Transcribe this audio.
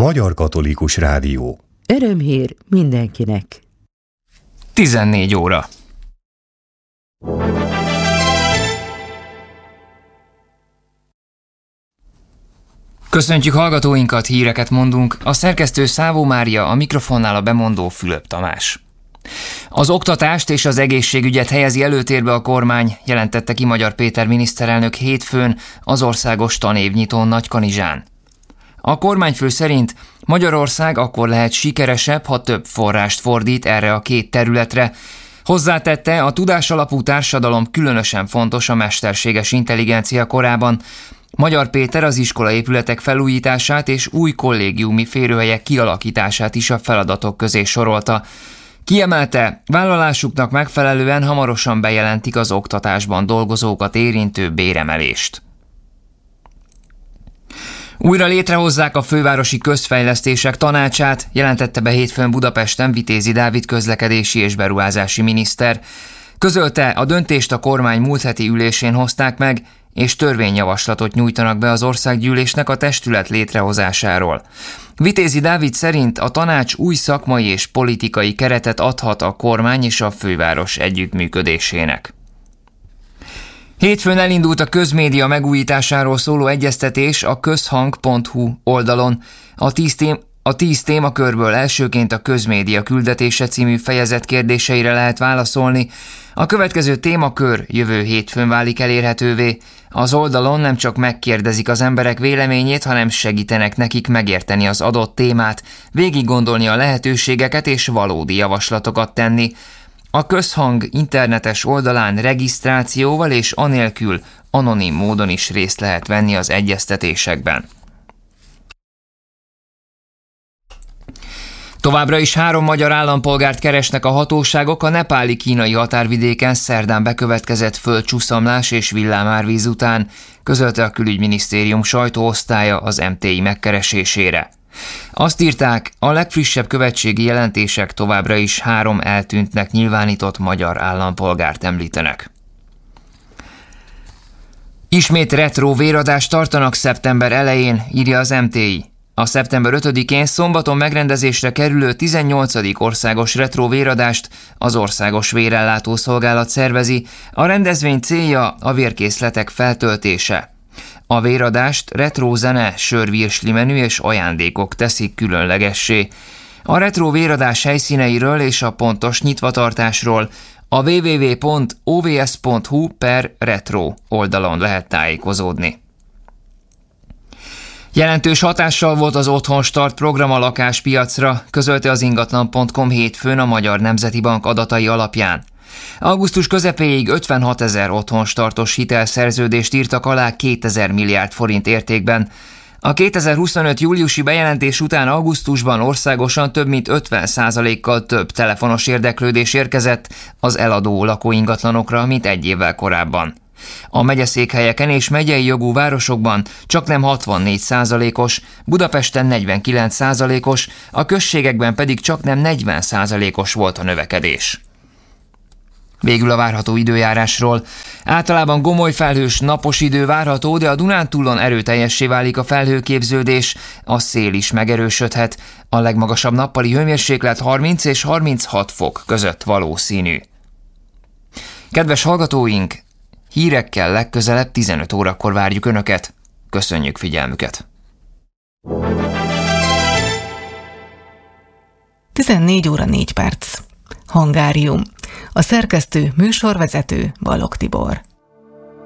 Magyar Katolikus Rádió. Örömhír mindenkinek. 14 óra. Köszöntjük hallgatóinkat, híreket mondunk. A szerkesztő Szávó Mária, a mikrofonnál a bemondó Fülöp Tamás. Az oktatást és az egészségügyet helyezi előtérbe a kormány, jelentette ki Magyar Péter miniszterelnök hétfőn az országos tanévnyitón Nagykanizsán. A kormányfő szerint Magyarország akkor lehet sikeresebb, ha több forrást fordít erre a két területre. Hozzátette, a tudásalapú társadalom különösen fontos a mesterséges intelligencia korában. Magyar Péter az iskolaépületek felújítását és új kollégiumi férőhelyek kialakítását is a feladatok közé sorolta. Kiemelte, vállalásuknak megfelelően hamarosan bejelentik az oktatásban dolgozókat érintő béremelést. Újra létrehozzák a fővárosi közfejlesztések tanácsát, jelentette be hétfőn Budapesten Vitézi Dávid közlekedési és beruházási miniszter. Közölte, a döntést a kormány múlt heti ülésén hozták meg, és törvényjavaslatot nyújtanak be az országgyűlésnek a testület létrehozásáról. Vitézi Dávid szerint a tanács új szakmai és politikai keretet adhat a kormány és a főváros együttműködésének. Hétfőn elindult a közmédia megújításáról szóló egyeztetés a közhang.hu oldalon. A 10 témakörből elsőként a közmédia küldetése című fejezet kérdéseire lehet válaszolni. A következő témakör jövő hétfőn válik elérhetővé. Az oldalon nem csak megkérdezik az emberek véleményét, hanem segítenek nekik megérteni az adott témát, végig gondolni a lehetőségeket és valódi javaslatokat tenni. A közhang internetes oldalán regisztrációval és anélkül anonim módon is részt lehet venni az egyeztetésekben. Továbbra is 3 magyar állampolgárt keresnek a hatóságok a nepáli-kínai határvidéken szerdán bekövetkezett földcsúszamlás és villámárvíz után, közölte a Külügyminisztérium sajtóosztálya az MTI megkeresésére. Azt írták, a legfrissebb követségi jelentések továbbra is 3 eltűntnek nyilvánított magyar állampolgárt említenek. Ismét retro véradást tartanak szeptember elején, írja az MTI. A szeptember 5-én szombaton megrendezésre kerülő 18. országos retro véradást az Országos Vérellátó Szolgálat szervezi. A rendezvény célja a vérkészletek feltöltése. A véradást retro zene, sörvirsli menü és ajándékok teszik különlegessé. A retro véradás helyszíneiről és a pontos nyitvatartásról a www.ovs.hu/retro oldalon lehet tájékozódni. Jelentős hatással volt az Otthonstart program a lakáspiacra, közölte az ingatlan.com hétfőn a Magyar Nemzeti Bank adatai alapján. Augusztus közepéig 56 000 otthonstartos hitelszerződést írtak alá 2000 milliárd forint értékben. A 2025. júliusi bejelentés után augusztusban országosan több mint 50%-kal több telefonos érdeklődés érkezett az eladó lakóingatlanokra, mint egy évvel korábban. A megyeszékhelyeken és megyei jogú városokban csaknem 64%-os, Budapesten 49%-os, a községekben pedig csaknem 40%-os volt a növekedés. Végül a várható időjárásról. Általában gomoly felhős napos idő várható, de a Dunántúlon erőteljessé válik a felhőképződés, a szél is megerősödhet. A legmagasabb nappali hőmérséklet 30 és 36 fok között valószínű. Kedves hallgatóink! Hírekkel legközelebb 15 órakor várjuk Önöket. Köszönjük figyelmüket! 14 óra 4 perc. Hangárium. A szerkesztő, műsorvezető Balogh Tibor.